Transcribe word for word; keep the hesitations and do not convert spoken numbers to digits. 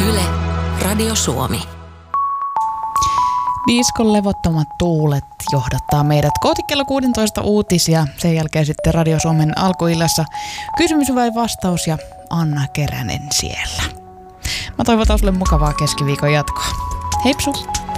Yle, Radio Suomi. Diskon levottomat tuulet johdattaa meidät kohti kello kuusitoista uutisia. Sen jälkeen sitten Radio Suomen alkuillassa kysymys vai vastaus ja Anna Keränen siellä. Mä toivotan sulle mukavaa keskiviikon jatkoa. Heipsu!